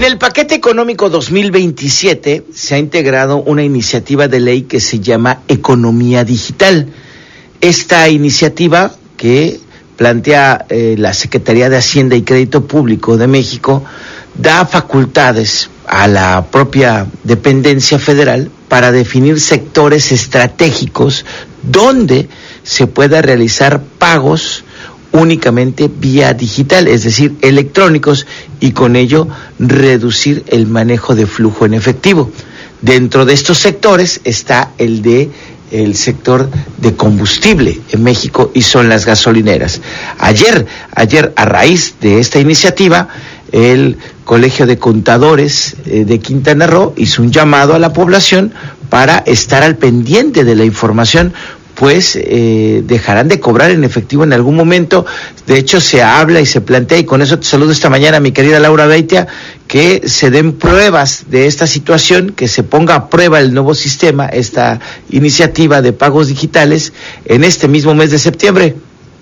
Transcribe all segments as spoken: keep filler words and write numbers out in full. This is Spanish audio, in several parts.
En el paquete económico dos mil veintisiete se ha integrado una iniciativa de ley que se llama Economía Digital. Esta iniciativa que plantea eh, la Secretaría de Hacienda y Crédito Público de México da facultades a la propia dependencia federal para definir sectores estratégicos donde se pueda realizar pagos únicamente vía digital, es decir, electrónicos, y con ello reducir el manejo de flujo en efectivo. Dentro de estos sectores está el de el sector de combustible en México y son las gasolineras. Ayer, ayer a raíz de esta iniciativa, el Colegio de Contadores eh, de Quintana Roo hizo un llamado a la población para estar al pendiente de la información, pues eh, dejarán de cobrar en efectivo en algún momento. De hecho, se habla y se plantea, y con eso te saludo esta mañana, mi querida Laura Beitia, que se den pruebas de esta situación, que se ponga a prueba el nuevo sistema, esta iniciativa de pagos digitales, en este mismo mes de septiembre.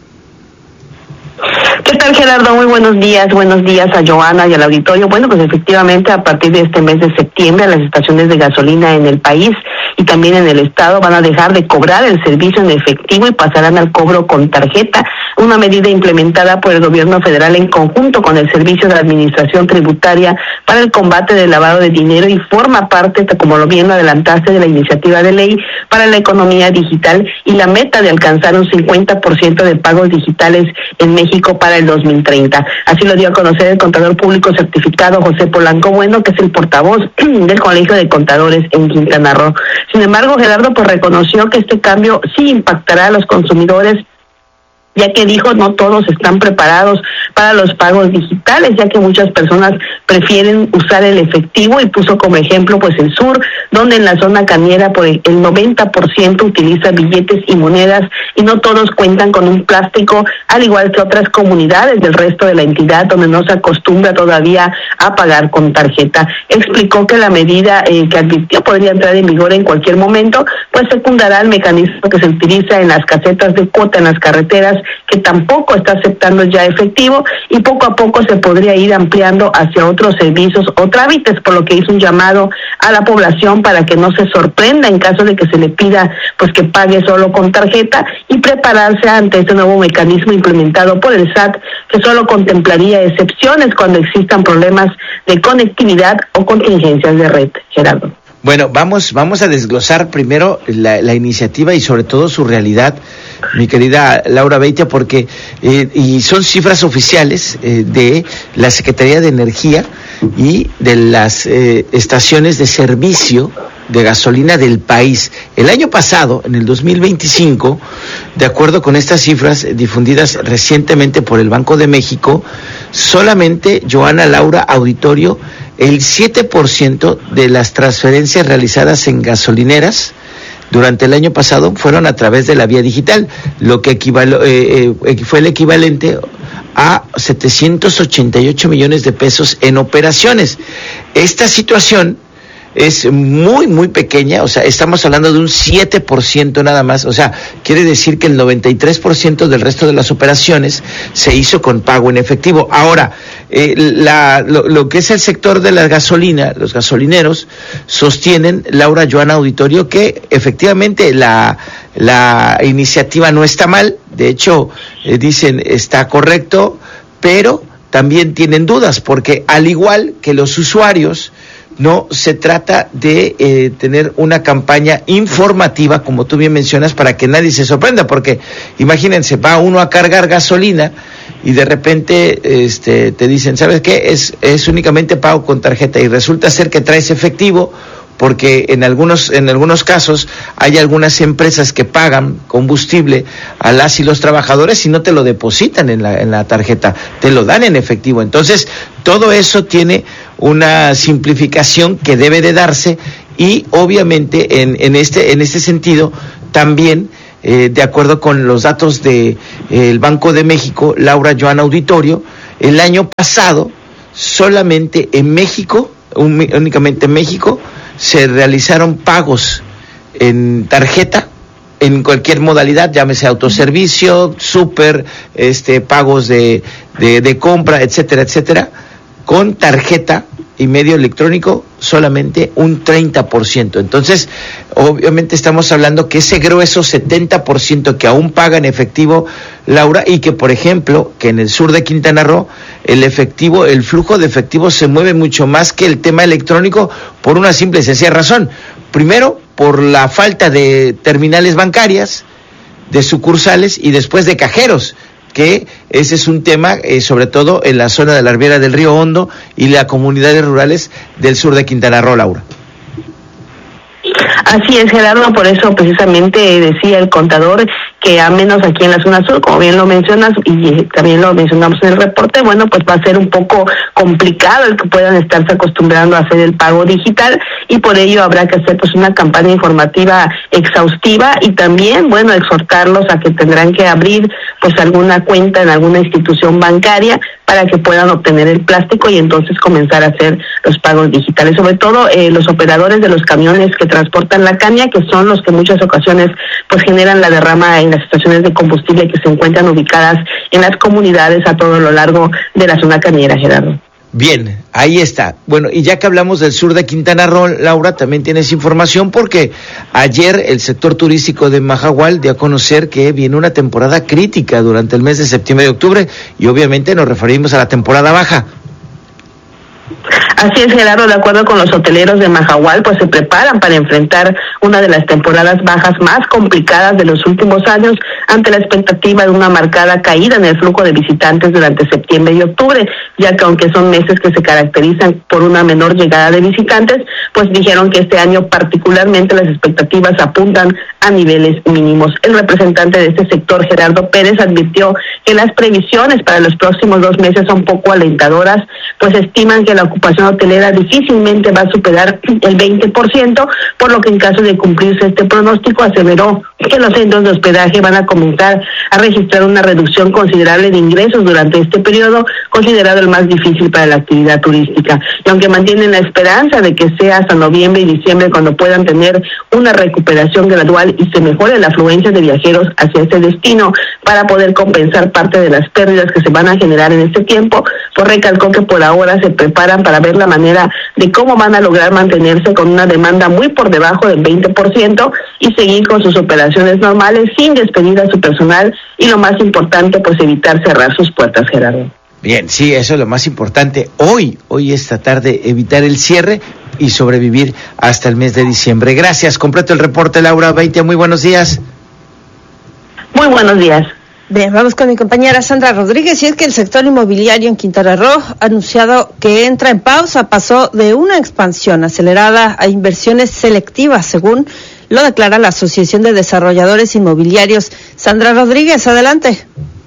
¿Qué tal, Gerardo? Muy buenos días, buenos días a Joana y al auditorio. Bueno, pues efectivamente a partir de este mes de septiembre las estaciones de gasolina en el país y también en el estado van a dejar de cobrar el servicio en efectivo y pasarán al cobro con tarjeta, una medida implementada por el gobierno federal en conjunto con el Servicio de Administración Tributaria para el combate del lavado de dinero y forma parte, como lo bien lo adelantaste, de la iniciativa de ley para la economía digital y la meta de alcanzar un cincuenta por ciento de pagos digitales en México para el dos mil treinta. Así lo dio a conocer el contador público certificado José Polanco Bueno, que es el portavoz del Colegio de Contadores en Quintana Roo. Sin embargo, Gerardo pues reconoció que este cambio sí impactará a los consumidores, ya que dijo no todos están preparados para los pagos digitales, ya que muchas personas prefieren usar el efectivo, y puso como ejemplo pues el sur, donde en la zona cañera por el noventa por ciento utiliza billetes y monedas y no todos cuentan con un plástico, al igual que otras comunidades del resto de la entidad donde no se acostumbra todavía a pagar con tarjeta. Explicó que la medida eh, que advirtió podría entrar en vigor en cualquier momento, pues secundará el mecanismo que se utiliza en las casetas de cuota en las carreteras, que tampoco está aceptando ya efectivo, y poco a poco se podría ir ampliando hacia otros servicios o trámites, por lo que hizo un llamado a la población para que no se sorprenda en caso de que se le pida pues que pague solo con tarjeta, y prepararse ante este nuevo mecanismo implementado por el S A T, que solo contemplaría excepciones cuando existan problemas de conectividad o contingencias de red. Gerardo. Bueno, vamos vamos a desglosar primero la, la iniciativa y sobre todo su realidad, mi querida Laura Beitia, porque eh, y son cifras oficiales eh, de la Secretaría de Energía y de las eh, estaciones de servicio de gasolina del país. El año pasado, en el dos mil veinticinco, de acuerdo con estas cifras difundidas recientemente por el Banco de México, solamente, Joana, Laura, auditorio, el siete por ciento de las transferencias realizadas en gasolineras durante el año pasado fueron a través de la vía digital, lo que equivalo, eh, eh, fue el equivalente a setecientos ochenta y ocho millones de pesos en operaciones. Esta situación es muy, muy pequeña, o sea, estamos hablando de un siete por ciento nada más, o sea, quiere decir que el noventa y tres por ciento del resto de las operaciones se hizo con pago en efectivo. Ahora, eh, la, lo, lo que es el sector de la gasolina, los gasolineros, sostienen, Laura, Joana, auditorio, que efectivamente la, la iniciativa no está mal, de hecho, eh, dicen está correcto, pero también tienen dudas, porque al igual que los usuarios, no se trata de eh, tener una campaña informativa, como tú bien mencionas, para que nadie se sorprenda, porque imagínense, va uno a cargar gasolina y de repente este, te dicen, ¿sabes qué? Es, es únicamente pago con tarjeta, y resulta ser que traes efectivo, porque en algunos en algunos casos hay algunas empresas que pagan combustible a las y los trabajadores y no te lo depositan en la en la tarjeta, te lo dan en efectivo. Entonces, todo eso tiene una simplificación que debe de darse, y obviamente en en este en este sentido también eh, de acuerdo con los datos de eh, el Banco de México, Laura, Joana, auditorio, el año pasado solamente en México, un, únicamente en México, se realizaron pagos en tarjeta en cualquier modalidad, llámese autoservicio, súper, este, pagos de, de, de compra, etcétera, etcétera, con tarjeta y medio electrónico solamente un treinta por ciento. Entonces, obviamente estamos hablando que ese grueso setenta por ciento que aún paga en efectivo, Laura, y que, por ejemplo, que en el sur de Quintana Roo, el efectivo, el flujo de efectivo se mueve mucho más que el tema electrónico por una simple y sencilla razón. Primero, por la falta de terminales bancarias, de sucursales y después de cajeros, que ese es un tema eh, sobre todo en la zona de la ribera del Río Hondo y las comunidades rurales del sur de Quintana Roo, Laura. Así es, Gerardo, por eso precisamente decía el contador que a menos aquí en la zona sur, como bien lo mencionas y también lo mencionamos en el reporte, bueno, pues va a ser un poco complicado el que puedan estarse acostumbrando a hacer el pago digital y por ello habrá que hacer pues una campaña informativa exhaustiva y también, bueno, exhortarlos a que tendrán que abrir pues alguna cuenta en alguna institución bancaria para que puedan obtener el plástico y entonces comenzar a hacer los pagos digitales. Sobre todo eh, los operadores de los camiones que transportan la caña, que son los que en muchas ocasiones pues generan la derrama en las estaciones de combustible que se encuentran ubicadas en las comunidades a todo lo largo de la zona cañera, Gerardo. Bien, ahí está. Bueno, y ya que hablamos del sur de Quintana Roo, Laura, también tienes información porque ayer el sector turístico de Mahahual dio a conocer que viene una temporada crítica durante el mes de septiembre y octubre y obviamente nos referimos a la temporada baja. Así es, Gerardo, de acuerdo con los hoteleros de Mahahual, pues se preparan para enfrentar una de las temporadas bajas más complicadas de los últimos años ante la expectativa de una marcada caída en el flujo de visitantes durante septiembre y octubre, ya que aunque son meses que se caracterizan por una menor llegada de visitantes, pues dijeron que este año particularmente las expectativas apuntan a niveles mínimos. El representante de este sector, Gerardo Pérez, advirtió que las previsiones para los próximos dos meses son poco alentadoras, pues estiman que la ocupación hotelera difícilmente va a superar el veinte por ciento, por lo que en caso de cumplirse este pronóstico, aseveró que los centros de hospedaje van a comenzar a registrar una reducción considerable de ingresos durante este periodo, considerado el más difícil para la actividad turística. Y aunque mantienen la esperanza de que sea hasta noviembre y diciembre cuando puedan tener una recuperación gradual y se mejore la afluencia de viajeros hacia este destino para poder compensar parte de las pérdidas que se van a generar en este tiempo, pues recalcó que por ahora se preparan para ver la manera de cómo van a lograr mantenerse con una demanda muy por debajo del veinte por ciento y seguir con sus operaciones normales sin despedir a su personal y lo más importante, pues evitar cerrar sus puertas, Gerardo. Bien, sí, eso es lo más importante. Hoy, hoy esta tarde, evitar el cierre y sobrevivir hasta el mes de diciembre. Gracias, completo el reporte, Laura Beitia, muy buenos días. Muy buenos días. Bien, vamos con mi compañera Sandra Rodríguez, y es que el sector inmobiliario en Quintana Roo ha anunciado que entra en pausa, pasó de una expansión acelerada a inversiones selectivas, según lo declara la Asociación de Desarrolladores Inmobiliarios. Sandra Rodríguez, adelante.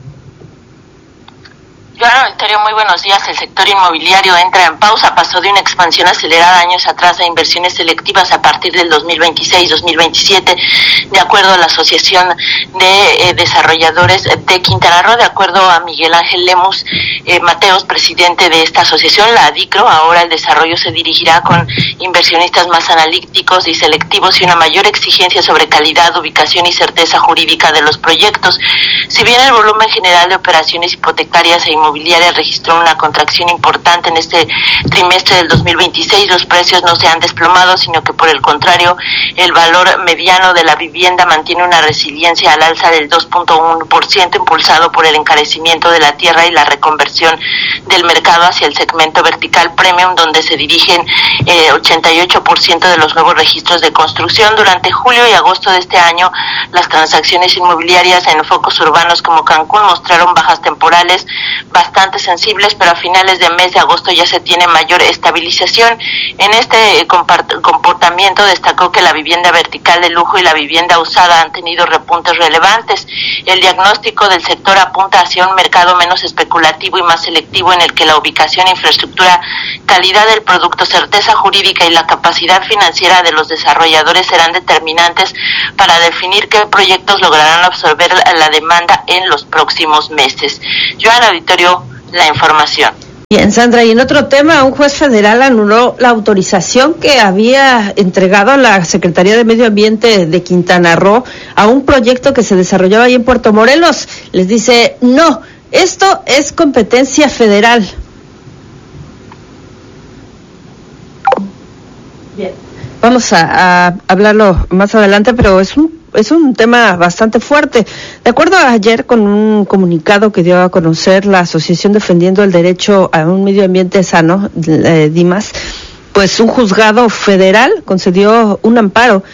Claro, Victoria, muy buenos días. El sector inmobiliario entra en pausa, pasó de una expansión acelerada años atrás a inversiones selectivas a partir del dos mil veintiséis dos mil veintisiete, de acuerdo a la Asociación de eh, Desarrolladores de Quintana Roo, de acuerdo a Miguel Ángel Lemus eh, Mateos, presidente de esta asociación, la ADICRO. Ahora el desarrollo se dirigirá con inversionistas más analíticos y selectivos y una mayor exigencia sobre calidad, ubicación y certeza jurídica de los proyectos. Si bien el volumen general de operaciones hipotecarias e inmobiliarias registró una contracción importante en este trimestre del dos mil veintiséis, los precios no se han desplomado, sino que por el contrario, el valor mediano de la vivienda mantiene una resiliencia al alza del dos punto uno por ciento, impulsado por el encarecimiento de la tierra y la reconversión del mercado hacia el segmento vertical premium, donde se dirigen eh, ochenta y ocho por ciento de los nuevos registros de construcción. Durante julio y agosto de este año, las transacciones inmobiliarias en focos urbanos como Cancún mostraron bajas temporales bastante sensibles, pero a finales de mes de agosto ya se tiene mayor estabilización. En este comportamiento destacó que la vivienda vertical de lujo y la vivienda usada han tenido repuntes relevantes. El diagnóstico del sector apunta hacia un mercado menos especulativo y más selectivo, en el que la ubicación, infraestructura, calidad del producto, certeza jurídica y la capacidad financiera de los desarrolladores serán determinantes para definir qué proyectos lograrán absorber la demanda en los próximos meses. Joana, Auditorio, la información. Bien, Sandra, y en otro tema, un juez federal anuló la autorización que había entregado la Secretaría de Medio Ambiente de Quintana Roo a un proyecto que se desarrollaba ahí en Puerto Morelos. Les dice, no, esto es competencia federal. Bien. Vamos a, a hablarlo más adelante, pero es un es un tema bastante fuerte. De acuerdo a ayer con un comunicado que dio a conocer la Asociación Defendiendo el Derecho a un Medio Ambiente Sano, eh, Dimas, pues un juzgado federal concedió un amparo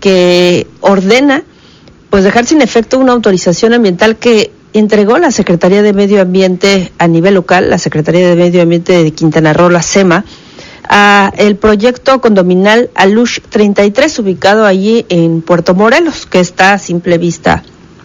que ordena pues dejar sin efecto una autorización ambiental que entregó la Secretaría de Medio Ambiente a nivel local, la Secretaría de Medio Ambiente de Quintana Roo, la SEMA, a el proyecto condominal Alush treinta y tres, ubicado allí en Puerto Morelos, que está a simple vista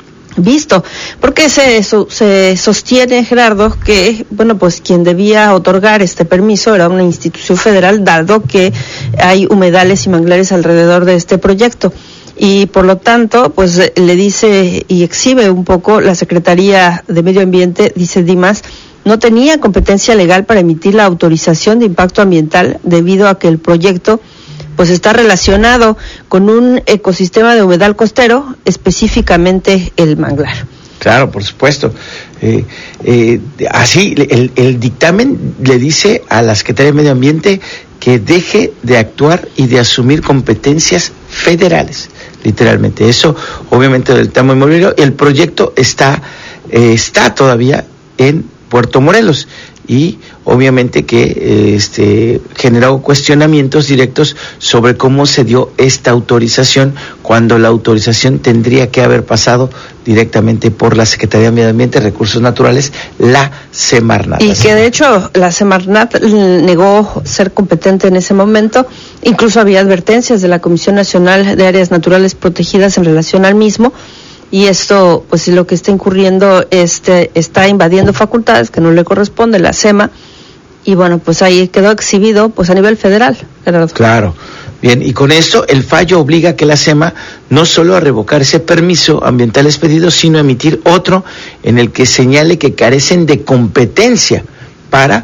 visto, porque se, se sostiene, Gerardo, que, bueno, pues quien debía otorgar este permiso era una institución federal, dado que hay humedales y manglares alrededor de este proyecto. Y por lo tanto, pues le dice y exhibe un poco la Secretaría de Medio Ambiente, dice Dimas, no tenía competencia legal para emitir la autorización de impacto ambiental debido a que el proyecto pues está relacionado con un ecosistema de humedal costero, específicamente el manglar. Claro, por supuesto. Eh, eh, así, el, el dictamen le dice a la Secretaría de Medio Ambiente que deje de actuar y de asumir competencias federales, literalmente. Eso, obviamente, del tema inmobiliario. El proyecto está, eh, está todavía en Puerto Morelos y obviamente que eh, este generó cuestionamientos directos sobre cómo se dio esta autorización cuando la autorización tendría que haber pasado directamente por la Secretaría de Medio Ambiente y Recursos Naturales, la Semarnat. Y que de hecho la Semarnat negó ser competente en ese momento, incluso había advertencias de la Comisión Nacional de Áreas Naturales Protegidas en relación al mismo. Y esto, pues lo que está incurriendo, este, está invadiendo facultades que no le corresponde, la SEMA, y bueno, pues ahí quedó exhibido, pues a nivel federal. Gerardo. Claro. Bien, y con esto el fallo obliga a que la SEMA no solo a revocar ese permiso ambiental expedido, sino a emitir otro en el que señale que carecen de competencia para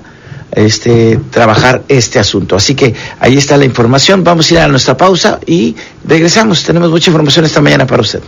este trabajar este asunto. Así que ahí está la información. Vamos a ir a nuestra pausa y regresamos. Tenemos mucha información esta mañana para usted.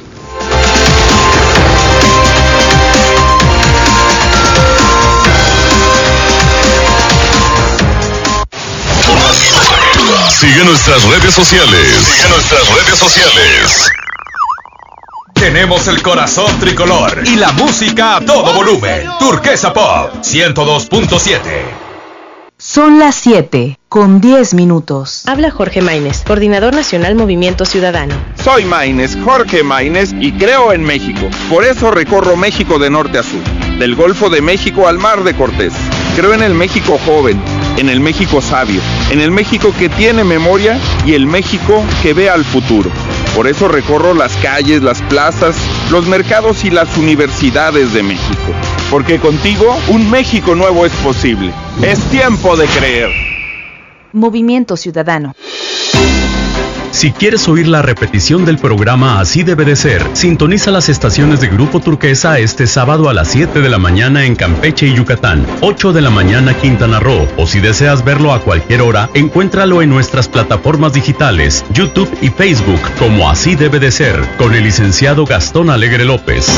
Sigue nuestras redes sociales. Sigue nuestras redes sociales. Tenemos el corazón tricolor y la música a todo volumen. Turquesa Pop ciento dos punto siete. Son las siete, con diez minutos. Habla Jorge Maínez, Coordinador Nacional Movimiento Ciudadano. Soy Maínez, Jorge Maínez, y creo en México. Por eso recorro México de norte a sur, del Golfo de México al Mar de Cortés. Creo en el México joven, en el México sabio, en el México que tiene memoria y el México que ve al futuro. Por eso recorro las calles, las plazas, los mercados y las universidades de México. Porque contigo un México nuevo es posible. Es tiempo de creer. Movimiento Ciudadano. Si quieres oír la repetición del programa Así Debe de Ser, sintoniza las estaciones de Grupo Turquesa este sábado a las siete de la mañana en Campeche y Yucatán, ocho de la mañana Quintana Roo, o si deseas verlo a cualquier hora, encuéntralo en nuestras plataformas digitales, YouTube y Facebook, como Así Debe de Ser, con el licenciado Gastón Alegre López.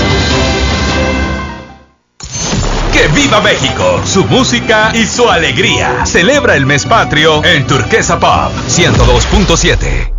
¡Que viva México! Su música y su alegría. Celebra el mes patrio en Turquesa Pop ciento dos punto siete.